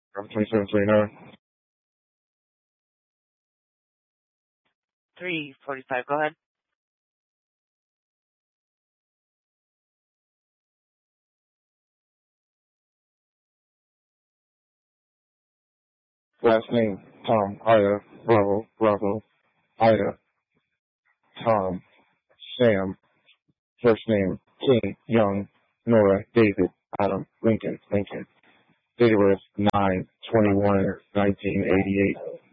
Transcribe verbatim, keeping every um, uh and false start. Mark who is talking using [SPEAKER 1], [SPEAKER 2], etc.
[SPEAKER 1] twenty-seven twenty-nine.
[SPEAKER 2] three forty-five, go ahead.
[SPEAKER 1] Last name, Tom, Ida, Bravo, Bravo, Ida, Tom, Sam. First name, King, Young, Nora, David, Adam, Lincoln, Lincoln. Date of birth, nine twenty-one nineteen eighty-eight.